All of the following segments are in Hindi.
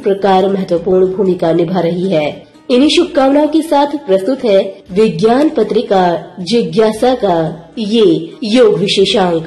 प्रकार महत्वपूर्ण भूमिका निभा रही है। इन्हीं शुभकामनाओं के साथ प्रस्तुत है विज्ञान पत्रिका जिज्ञासा का ये योग विशेषांक।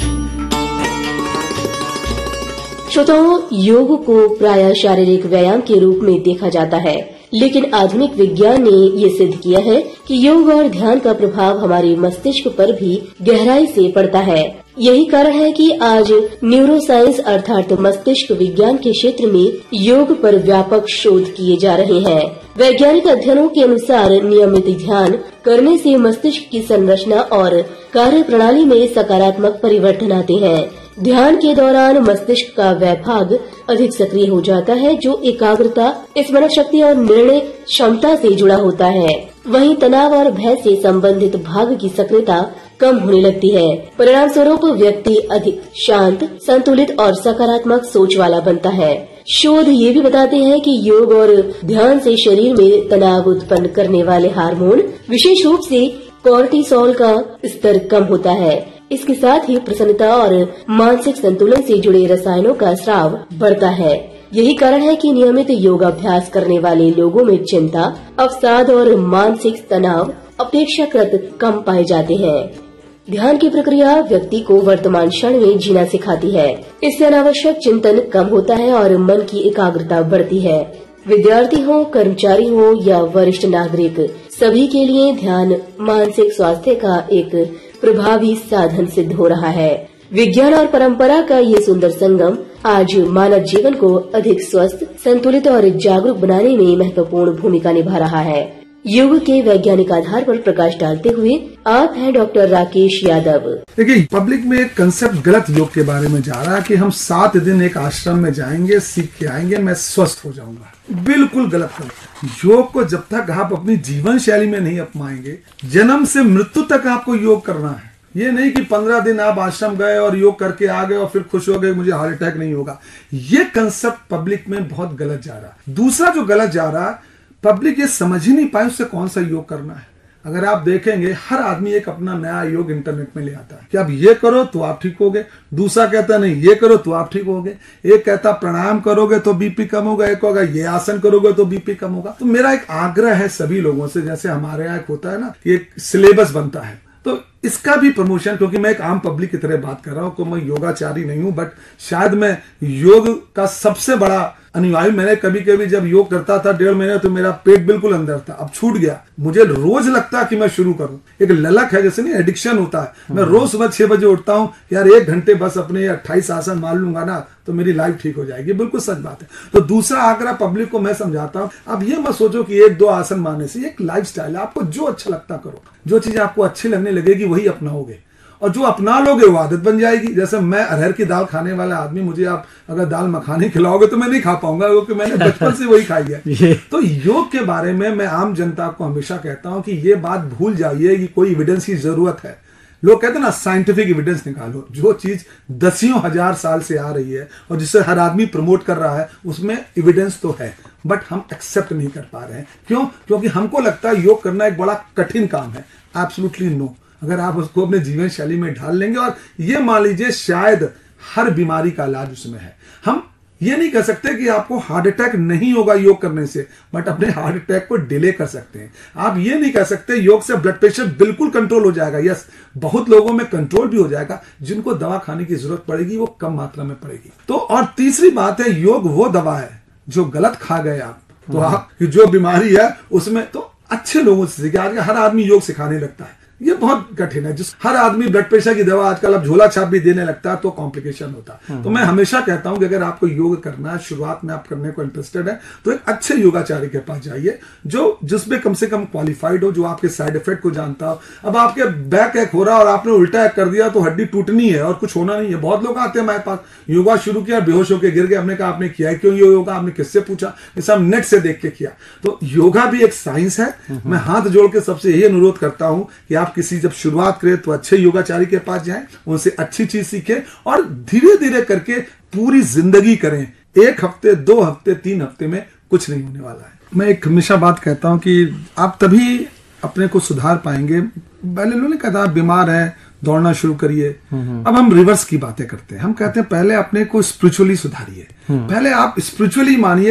श्रोताओं, योग को प्रायः शारीरिक व्यायाम के रूप में देखा जाता है, लेकिन आधुनिक विज्ञान ने ये सिद्ध किया है कि योग और ध्यान का प्रभाव हमारे मस्तिष्क पर भी गहराई से पड़ता है। यही कारण है कि आज न्यूरोसाइंस अर्थात मस्तिष्क विज्ञान के क्षेत्र में योग पर व्यापक शोध किए जा रहे हैं। वैज्ञानिक अध्ययनों के अनुसार नियमित ध्यान करने से मस्तिष्क की संरचना और कार्य प्रणाली में सकारात्मक परिवर्तन आते हैं। ध्यान के दौरान मस्तिष्क का वह भाग अधिक सक्रिय हो जाता है जो एकाग्रता, स्मरण शक्ति और निर्णय क्षमता से जुड़ा होता है। वहीं तनाव और भय से संबंधित भाग की सक्रियता कम होने लगती है। परिणाम स्वरूप व्यक्ति अधिक शांत, संतुलित और सकारात्मक सोच वाला बनता है। शोध ये भी बताते हैं कि योग और ध्यान से शरीर में तनाव उत्पन्न करने वाले हार्मोन, विशेष रूप से कोर्टिसोल का स्तर कम होता है। इसके साथ ही प्रसन्नता और मानसिक संतुलन से जुड़े रसायनों का स्राव बढ़ता है। यही कारण है कि नियमित योगाभ्यास करने वाले लोगों में चिंता, अवसाद और मानसिक तनाव अपेक्षाकृत कम पाए जाते हैं। ध्यान की प्रक्रिया व्यक्ति को वर्तमान क्षण में जीना सिखाती है। इससे अनावश्यक चिंतन कम होता है और मन की एकाग्रता बढ़ती है। विद्यार्थी हो, कर्मचारी हो या वरिष्ठ नागरिक, सभी के लिए ध्यान मानसिक स्वास्थ्य का एक प्रभावी साधन सिद्ध हो रहा है। विज्ञान और परंपरा का ये सुंदर संगम आज मानव जीवन को अधिक स्वस्थ, संतुलित और जागरूक बनाने में महत्वपूर्ण भूमिका निभा रहा है। योग के वैज्ञानिक आधार पर प्रकाश डालते हुए आप हैं डॉक्टर राकेश यादव। देखिए, पब्लिक में एक कंसेप्ट गलत योग के बारे में जा रहा है कि हम 7 दिन एक आश्रम में जाएंगे, सीख के आएंगे, मैं स्वस्थ हो जाऊंगा। बिल्कुल गलत। योग को जब तक आप अपनी जीवन शैली में नहीं अपनाएंगे, जन्म से मृत्यु तक आपको योग करना है। ये नहीं कि 15 दिन आप आश्रम गए और योग करके आ गए और फिर खुश हो गए, मुझे हार्ट अटैक नहीं होगा। ये कंसेप्ट पब्लिक में बहुत गलत जा रहा है। दूसरा जो गलत जा रहा है, पब्लिक ये समझ ही नहीं पाए उससे कौन सा योग करना है। अगर आप देखेंगे, हर आदमी एक अपना नया योग इंटरनेट में ले आता है कि आप ये करो तो आप ठीक होगे। दूसरा कहता नहीं ये करो तो आप ठीक होगे। एक कहता प्राणायाम करोगे तो बीपी कम होगा, एक होगा ये आसन करोगे तो बीपी कम होगा। तो मेरा एक आग्रह है सभी लोगों से, जैसे हमारे यहाँ एक होता है ना, एक सिलेबस बनता है, तो इसका भी प्रमोशन, क्योंकि मैं एक आम पब्लिक की तरह बात कर रहा हूं, तो मैं योगाचारी नहीं हूं, बट शायद मैं योग का सबसे बड़ा अनुयायी। मैंने कभी कभी जब योग करता था 1.5 महीने, तो मेरा पेट बिल्कुल अंदर था, अब छूट गया। मुझे रोज लगता कि मैं शुरू करूं। एक ललक है, जैसे नहीं एडिक्शन होता है। मैं रोज सुबह 6 बजे उठता हूं, यार 1 घंटे बस अपने 28 आसन मार लूंगा ना तो मेरी लाइफ ठीक हो जाएगी। बिल्कुल सच बात है। तो दूसरा आग्रह पब्लिक को मैं समझाता हूं, अब ये मत सोचो कि 1-2 आसन मारने से, एक लाइफ स्टाइल है। आपको जो अच्छा लगता करो, जो चीज आपको अच्छी लगने लगेगी वही अपनाओगे, और जो अपना लोगे वो आदत बन जाएगी। जैसे मैं अरहर की दाल खाने वाला आदमी, मुझे आप अगर दाल मखानी खिलाओगे तो मैं नहीं खा पाऊंगा, क्योंकि मैंने बचपन से वही खाई है। तो योग के बारे में मैं आम जनता को हमेशा कहता हूं कि ये बात भूल जाइए कि कोई एविडेंस की जरूरत है। लोग कहते हैं ना, साइंटिफिक एविडेंस निकालो। जो चीज दसियों हजार साल से आ रही है और जिसे हर आदमी प्रमोट कर रहा है, उसमें एविडेंस तो है, बट हम एक्सेप्ट नहीं कर पा रहे हैं। क्यों? क्योंकि हमको लगता है योग करना एक बड़ा कठिन काम है। Absolutely no. अगर आप उसको अपने जीवन शैली में ढाल लेंगे, और ये मान लीजिए शायद हर बीमारी का इलाज उसमें है। हम ये नहीं कह सकते कि आपको हार्ट अटैक नहीं होगा योग करने से, बट अपने हार्ट अटैक को डिले कर सकते हैं। आप ये नहीं कह सकते योग से ब्लड प्रेशर बिल्कुल कंट्रोल हो जाएगा। यस, बहुत लोगों में कंट्रोल भी हो जाएगा, जिनको दवा खाने की जरूरत पड़ेगी वो कम मात्रा में पड़ेगी। तो और तीसरी बात है, योग वो दवा है जो गलत खा गए आप, तो आप जो बीमारी है उसमें तो अच्छे लोगों से सीखे। आज हर आदमी योग सिखाने लगता है, ये बहुत कठिन है। जिस हर आदमी ब्लड प्रेशर की दवा आजकल अब झोला छाप भी देने लगता है, तो कॉम्प्लिकेशन होता है। तो मैं हमेशा कहता हूं कि अगर आपको योग करना है, शुरुआत में आप करने को इंटरेस्टेड है, तो एक अच्छे योगाचार्य के पास जाइए, जो जिसमें कम से कम क्वालिफाइड हो, जो आपके साइड इफेक्ट को जानता हो। अब आपके बैक एक हो रहा और आपने उल्टा एक कर दिया तो हड्डी टूटनी है और कुछ होना नहीं है। बहुत लोग आते हैं हमारे पास, योगा शुरू किया, बेहोश होकर गिर गए। हमने कहा आपने किया है क्यों ये योगा? आपने किससे पूछा? इसे हम नेट से देख के किया। तो योगा भी एक साइंस है। मैं हाथ जोड़ के सबसे यही अनुरोध करता हूं कि आप किसी जब शुरुआत करें तो अच्छे योगाचारी के पास जाएं, उनसे अच्छी चीज सीखें और धीरे धीरे करके पूरी जिंदगी करें। 1 हफ्ते, 2 हफ्ते, 3 हफ्ते में कुछ नहीं होने वाला है। मैं एक हमेशा बात कहता हूं कि आप तभी अपने को सुधार पाएंगे। पहले लोगों ने कहा बीमार है, दौड़ना शुरू करिए। अब हम रिवर्स की बातें करते हैं। हम कहते हैं पहले अपने को स्पिरिचुअली सुधारिए। पहले आप स्पिरिचुअली मानिए